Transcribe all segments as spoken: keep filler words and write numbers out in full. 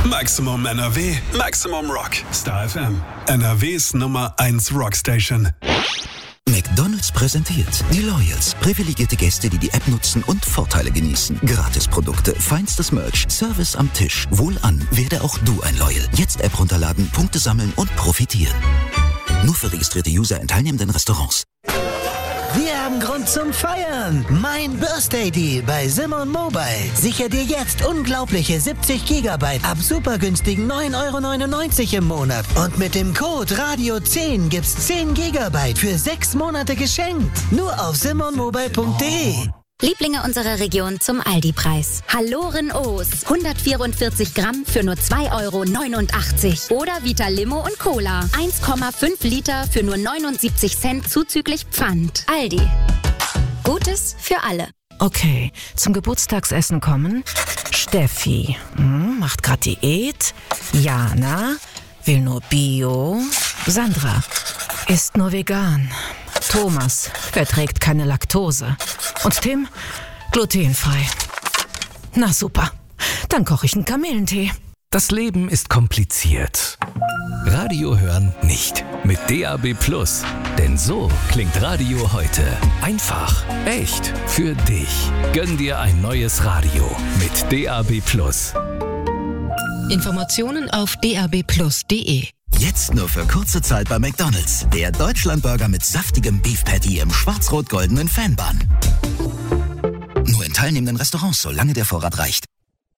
Maximum N R W, Maximum Rock. Star F M, N R Ws Nummer eins Rockstation. McDonald's präsentiert die Loyals. Privilegierte Gäste, die die App nutzen und Vorteile genießen. Gratisprodukte, feinstes Merch, Service am Tisch. Wohlan, werde auch du ein Loyal. Jetzt App runterladen, Punkte sammeln und profitieren. Nur für registrierte User in teilnehmenden Restaurants. Wir haben Grund zum Feiern. Mein Birthday Deal bei Simon Mobile. Sicher dir jetzt unglaubliche siebzig Gigabyte ab super günstigen neun Euro neunundneunzig im Monat. Und mit dem Code Radio zehn gibt's zehn Gigabyte für sechs Monate geschenkt. Nur auf simon mobile punkt de. Lieblinge unserer Region zum Aldi-Preis. Halloren O's. hundertvierundvierzig Gramm für nur zwei Euro neunundachtzig. Oder Vita Limo und Cola. eins Komma fünf Liter für nur neunundsiebzig Cent zuzüglich Pfand. Aldi. Gutes für alle. Okay, zum Geburtstagsessen kommen Steffi. Hm, macht grad Diät. Jana will nur Bio. Sandra isst nur vegan. Thomas verträgt keine Laktose. Und Tim, glutenfrei. Na super, dann koche ich einen Kamillentee. Das Leben ist kompliziert. Radio hören nicht. Mit D A B Plus. Denn so klingt Radio heute. Einfach, echt, für dich. Gönn dir ein neues Radio mit D A B Plus. Informationen auf d a b plus punkt de. Jetzt nur für kurze Zeit bei McDonald's. Der Deutschlandburger mit saftigem Beef Patty im schwarz-rot-goldenen Fanbun. Nur in teilnehmenden Restaurants, solange der Vorrat reicht.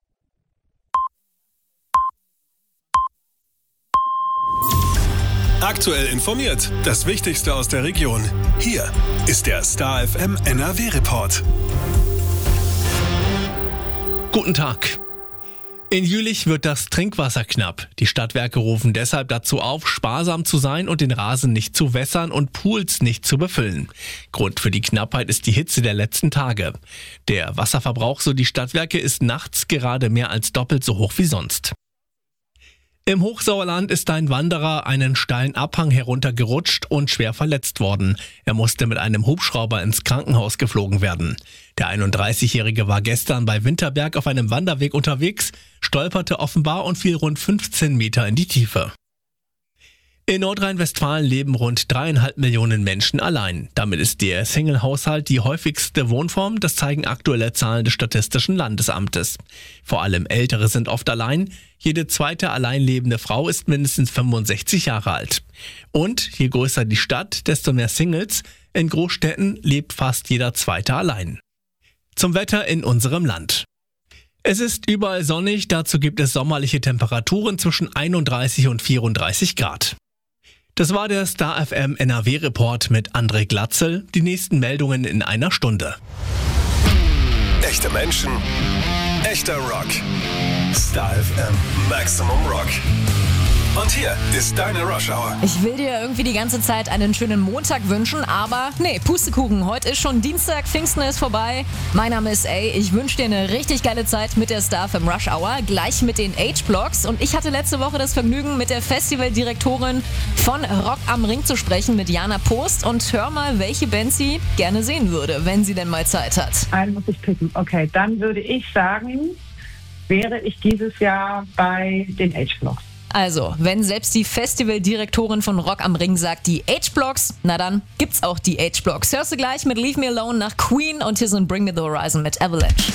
Aktuell informiert. Das Wichtigste aus der Region. Hier ist der Star F M N R W-Report. Guten Tag. In Jülich wird das Trinkwasser knapp. Die Stadtwerke rufen deshalb dazu auf, sparsam zu sein und den Rasen nicht zu wässern und Pools nicht zu befüllen. Grund für die Knappheit ist die Hitze der letzten Tage. Der Wasserverbrauch, so die Stadtwerke, ist nachts gerade mehr als doppelt so hoch wie sonst. Im Hochsauerland ist ein Wanderer einen steilen Abhang heruntergerutscht und schwer verletzt worden. Er musste mit einem Hubschrauber ins Krankenhaus geflogen werden. Der einunddreißigjährige war gestern bei Winterberg auf einem Wanderweg unterwegs, stolperte offenbar und fiel rund fünfzehn Meter in die Tiefe. In Nordrhein-Westfalen leben rund dreieinhalb Millionen Menschen allein. Damit ist der Single-Haushalt die häufigste Wohnform, das zeigen aktuelle Zahlen des Statistischen Landesamtes. Vor allem Ältere sind oft allein. Jede zweite alleinlebende Frau ist mindestens fünfundsechzig Jahre alt. Und je größer die Stadt, desto mehr Singles. In Großstädten lebt fast jeder Zweite allein. Zum Wetter in unserem Land. Es ist überall sonnig, dazu gibt es sommerliche Temperaturen zwischen einunddreißig und vierunddreißig Grad. Das war der Star F M N R W-Report mit André Glatzel. Die nächsten Meldungen in einer Stunde. Echte Menschen, echter Rock. Star F M Maximum Rock. Und hier ist deine Rush Hour. Ich will dir irgendwie die ganze Zeit einen schönen Montag wünschen, aber nee, Pustekuchen. Heute ist schon Dienstag, Pfingsten ist vorbei. Mein Name ist A. Ich wünsche dir eine richtig geile Zeit mit der Star F M Rush Hour, gleich mit den H-Blocks. Und ich hatte letzte Woche das Vergnügen, mit der Festivaldirektorin von Rock am Ring zu sprechen, mit Jana Post. Und hör mal, welche Band sie gerne sehen würde, wenn sie denn mal Zeit hat. Einen muss ich picken. Okay, dann würde ich sagen, wäre ich dieses Jahr bei den H-Blocks. Also, wenn selbst die Festivaldirektorin von Rock am Ring sagt, die H-Blocks, na dann gibt's auch die H-Blocks. Hörst du gleich mit Leave Me Alone nach Queen und hier sind Bring Me the Horizon mit Avalanche.